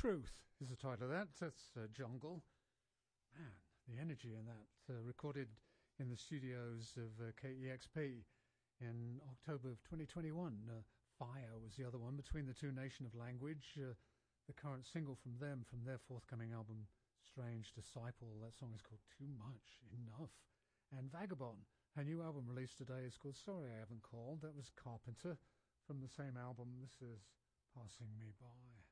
Truth is the title of that. That's Jungle. Man, the energy in that. Recorded in the studios of KEXP in October of 2021. Fire was the other one, Between the Two Nation of Language. The current single from them, from their forthcoming album, Strange Disciple. That song is called Too Much Enough. And Vagabond, her new album released today is called Sorry I Haven't Called. That was Carpenter from the same album. This is Passing Me By.